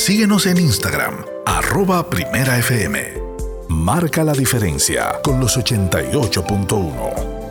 Síguenos en Instagram, @PrimeraFM. Marca la diferencia con los 88.1.